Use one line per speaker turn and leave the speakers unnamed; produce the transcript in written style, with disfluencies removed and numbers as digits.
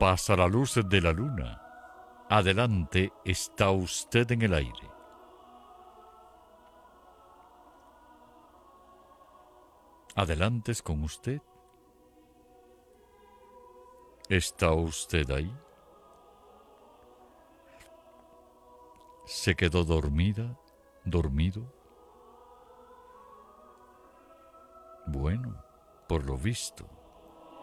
pasa la luz de la luna. Adelante, está usted en el aire. Adelante es con usted. ¿Está usted ahí? ¿Se quedó dormida, dormido? Bueno, por lo visto,